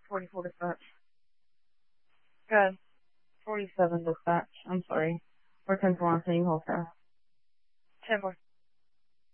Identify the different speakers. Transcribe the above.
Speaker 1: 44 dispatch.
Speaker 2: Good. 47 dispatch. I'm sorry. We're 10-4 on City Hall, sir.
Speaker 1: 10-4.